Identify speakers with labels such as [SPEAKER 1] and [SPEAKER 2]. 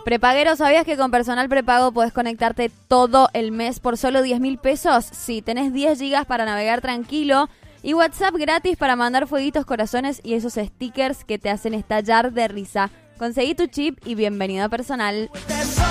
[SPEAKER 1] Prepaguero, ¿sabías que con Personal Prepago podés conectarte todo el mes por solo 10.000 pesos? Sí, tenés 10 gigas para navegar tranquilo y WhatsApp gratis para mandar fueguitos, corazones y esos stickers que te hacen estallar de risa. Conseguí tu chip y bienvenido a Personal.